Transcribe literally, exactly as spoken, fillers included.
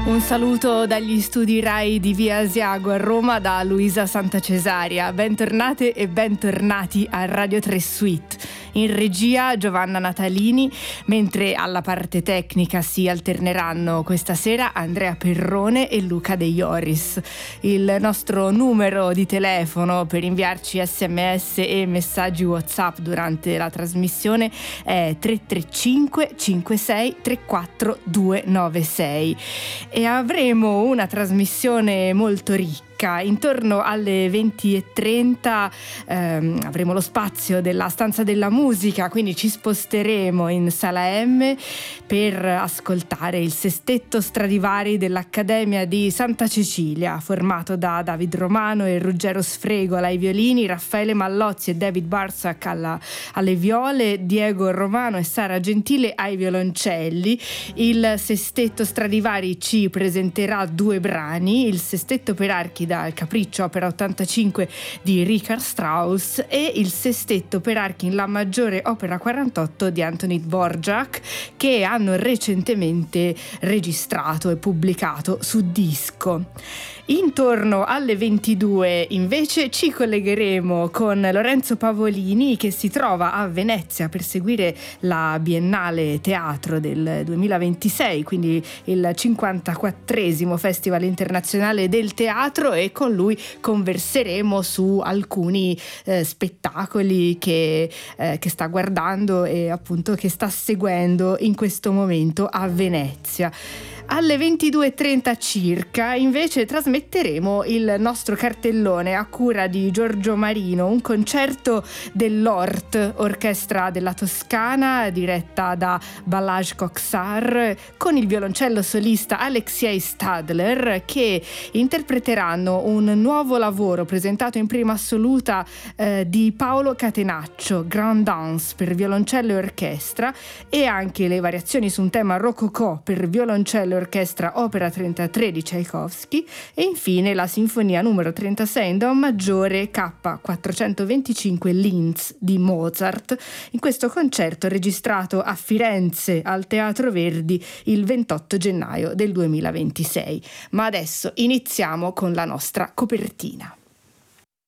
Un saluto dagli studi Rai di Via Asiago a Roma da Luisa Santacesaria. Bentornate e bentornati a Radio tre Suite. In regia Giovanna Natalini, mentre alla parte tecnica si alterneranno questa sera Andrea Perrone e Luca De Ioris. Il nostro numero di telefono per inviarci sms e messaggi WhatsApp durante la trasmissione è tre tre cinque cinque sei tre quattro due nove sei e avremo una trasmissione molto ricca. Intorno alle venti e trenta ehm, avremo lo spazio della stanza della musica, quindi ci sposteremo in sala M per ascoltare il sestetto Stradivari dell'Accademia di Santa Cecilia, formato da David Romano e Ruggero Sfregola ai violini, Raffaele Mallozzi e David Barsac alla, alle viole, Diego Romano e Sara Gentile ai violoncelli. Il sestetto Stradivari ci presenterà due brani, il sestetto per archi dal Capriccio opera ottantacinque di Richard Strauss e il sestetto per archi in La maggiore opera quarantotto di Antonín Dvořák, che hanno recentemente registrato e pubblicato su disco. Intorno alle ventidue invece ci collegheremo con Lorenzo Pavolini, che si trova a Venezia per seguire la Biennale Teatro del duemilaventisei, quindi il cinquantaquattresimo Festival Internazionale del Teatro, e con lui converseremo su alcuni eh, spettacoli che, eh, che sta guardando e appunto che sta seguendo in questo momento a Venezia. Alle ventidue e trenta circa invece trasmetteremo il nostro cartellone a cura di Giorgio Marino, un concerto dell'O R T, Orchestra della Toscana, diretta da Balázs Koksár, con il violoncello solista Aleksiej Stadler, che interpreteranno un nuovo lavoro presentato in prima assoluta eh, di Paolo Catenaccio, Grand Dance per violoncello e orchestra, e anche le variazioni su un tema rococò per violoncello e orchestra opera trentatré di Tchaikovsky, e infine la sinfonia numero trentasei in do maggiore K quattrocentoventicinque Linz di Mozart, in questo concerto registrato a Firenze al Teatro Verdi il ventotto gennaio del duemilaventisei. Ma adesso iniziamo con la nostra copertina.